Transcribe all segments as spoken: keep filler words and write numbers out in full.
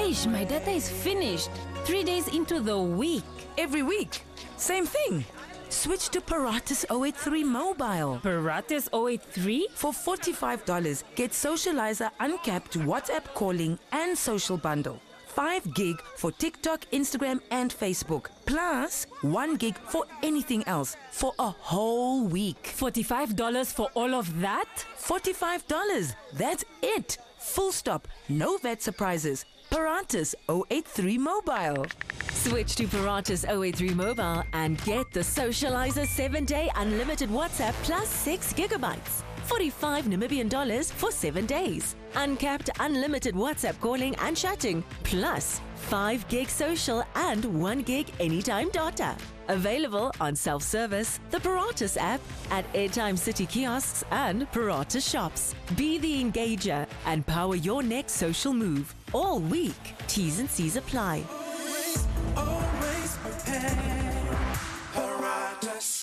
Eish, my data is finished. Three days into the week. Every week, same thing. Switch to Paratus zero eight three mobile. Paratus zero eight three? For forty-five dollars, get Socializer uncapped WhatsApp calling and social bundle. five gig for TikTok, Instagram, and Facebook. Plus, one gig for anything else for a whole week. forty-five dollars for all of that? forty-five dollars. That's it. Full stop. No vet surprises. Paratus zero eight three mobile. Switch to Paratus zero eight three mobile and get the Socializer seven day unlimited WhatsApp plus six gigabytes. forty-five Namibian dollars for seven days. Uncapped unlimited WhatsApp calling and chatting, plus five gig social and one gig anytime data. Available on self-service, the Paratus app, at Airtime City kiosks and Paratus shops. Be the engager and power your next social move all week. T's and C's apply. Always, always prepare. Paratus.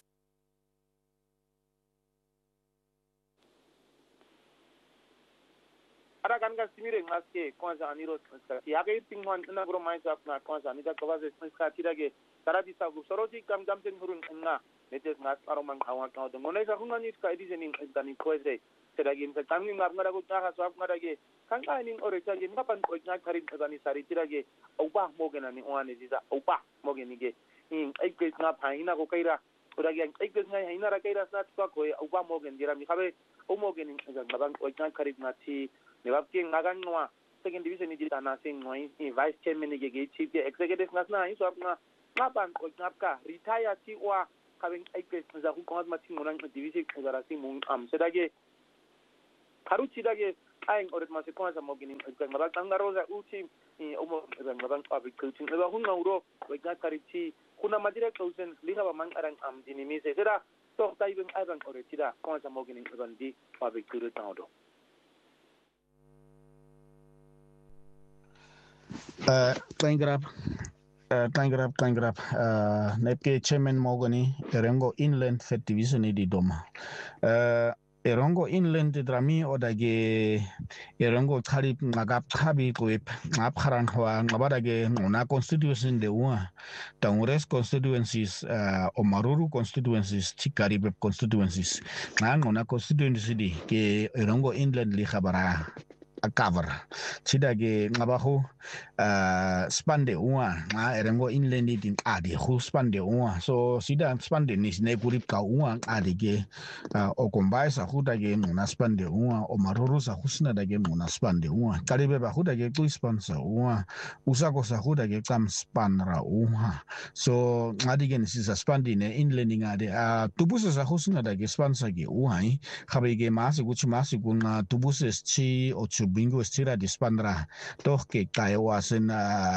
Ara kan ka simire ngaske kwanza aniro tska ya ga tingwan na gro mai tap na kwanza ni da kawaze tska tirage karati sa gu soroji kam kam ten hurun na netes ngas aroman kawan ka do ngone sa kunga ni ska editing tani kwese sedagi sa tangi ngap ngara gu ta sa ngara ge kan ka ni ore cha ge ngapan ko nya karin tani sari tirage oba mogena ni oane jiza oba mogeni ge in ai ke na phaina ko kaira ora ge ai ke na haina ra kaira sa tska ko oba mogen dira mi khabe o mogeni ga ngabang ko nya karin na ti Nevapking Naganwa, second division in Jitana, saying vice chairman, chief executive Nasna, so Napan or Napka, retire Tiwa, having a case who called Matin division as a sing um Sedage Karuchidage, eyeing or Masakonsa Mogin, Tangarosa Uchi, almost public coaching, never who know, like Nakarichi, Kuna Madira Closen, Liha among Aran Am Dinimis, et cetera. So, even Ivan or Tida, Konsa Mogin in Ugandi, public to the town. Uh, Tangrap, uh, Tangrap, Tangrap, uh, Nepke Chairman Mogani, Erengo Inland Fet Division di Doma. Uh, Erengo Inland Drami Odage, Erengo Tarip Nagap Tabi Quip, Napharan Hua, Nabadage, Nona constituency de Uma, Tangures constituencies, uh, Omaruru constituencies, Chikarib constituencies, Nangona constituency, Ke Erengo Inland Lihabara. A cover chidage ngabaho uh spande uwa nga erengo inland in adi hu spande uwa so sida spande ni ne kurip ka uwa adige uh okombaisa hudage muna spande uwa o marurusa husna dage muna spande uwa karibe ba hudage tu sponsor uwa usako sa hudage kam spanra uwa so adige ni sisa spande ne inland ngade uh tubusa sa husna dage sponsor ge uwa hi khabege mas guchi mas gun tubusa chi ochu bingo estira dispandra toch ke kaiwasen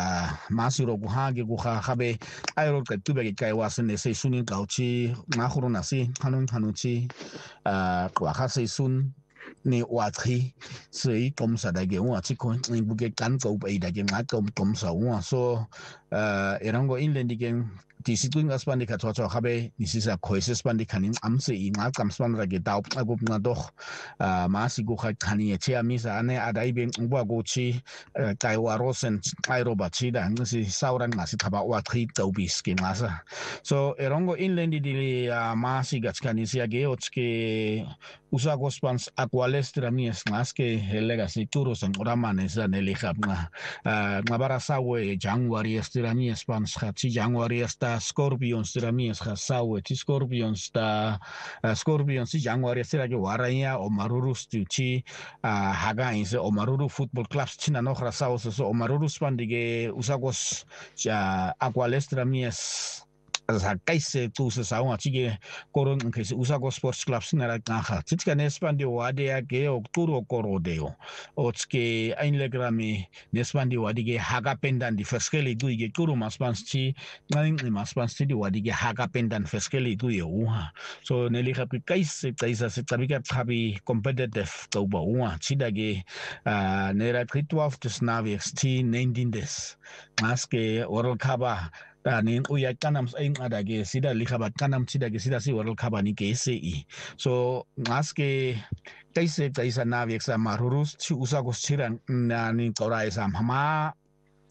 masiro buhage guha habe airo ke tube ke kaiwasen se sunin kauchi mahuru nasi hanun hanuchi kwa khase sun ni watri sei kom sa dage wa chi ko ni buge kan ko bai dage ma kom kom sa wa so erango inland gen disituing aspandi ka chocho habe ni sisa khoises pandi khanin amse i nga kamspan rage dau agup na doch masi go kha khani che amisa ane adai ben ngwa go chi kai warosen airo bachi da ngsi sauran ngasi thaba wa thri tobis ke ngasa so erango inland di masi gachkani sia ge ochke usago spans aquales tramies ngas ke legacy turos en oramanes aneli khabna ngabara sawe january estirami spans khachi january esta Scorpions tiramies hasawe ti Scorpions ta Scorpions si January sira ge waraya o maruru stuchi haga inse o maruru football clubs china no hasawe so o maruru spandige usagos aquales tiramies as kaise tu se sawa chige koron ke usago sports clubs nara ngaha chitka nespandi wade ya ge okturo korodeo otske ainlegrami nespandi wadige haga pendan di feskeli du ge kuru maspans chi nang maspans di wadige haga pendan feskeli du ye uha so neli hapi kaise kaisa se tabika habi competitive to ba uha chidage nera twelve des navies t nineteen des maske world cup Tanin uya kanam aing adage sida likabat kanam sida ge sida si world cup ni ke se so ngaske kaise kaisa naviek sa marurus chi usagos chiran nani korai sam hama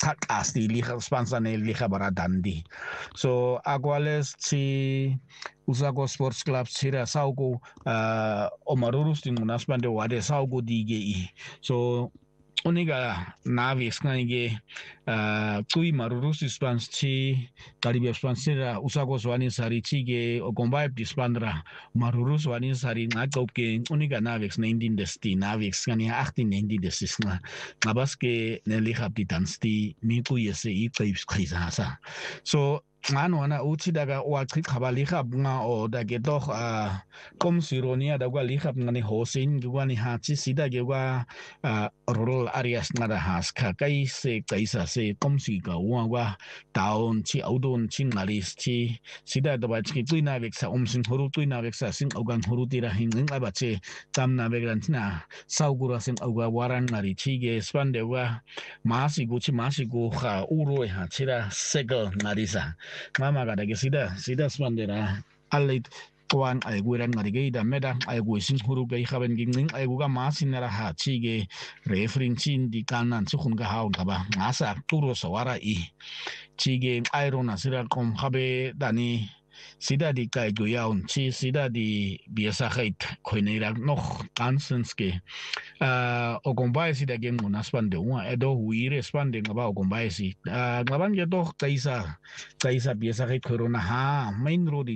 tak asti liha spansane liha baradandi so aguales si Usago Sports Club sira saugo uh, omarurus tin munaspande wade saugo digi so Uniga navi skanige uh, tui marurus dispans chi Caribe spansira usago swani sari chige okombai dispandra marurus wani sari ngakopke uniga navi nineteen desti navi skani eighteen ninety desisna nabaske neliha ditansti miku yese i types khaisa so ano ana uchi daga watri khabaliha bunga o dage doch a kom sironia daga liha ngani hosin gwani hachi sida gewa rural areas ngada has ka kai se kaisa se kom si ga wa wa town chi audon chi ngalis chi sida daga chi tuina veksa omsin horu tuina veksa sin ogan horu tira hin ngaba che tamna begrantina saugura sin oga waran ngari chi ge spande wa masi guchi masi gu kha uro ha chira sego ngarisa mama kada ke sida sida spandera alit kuan ay guran ngari da meda ay guisin huru gai khaben gingning ay guga masinera ha chige referring chin di kanan su khun ga haun kaba ngasa turo sawara i chige irona sira kom khabe dani sida di kai goyaun chi sida di biasa khait khoinera noch gansenske uh, okombai sida gen munaspande wa edo huire spande ngaba okombai si uh, ngaban ge doch kaisa kaisa biasa khait corona ha main road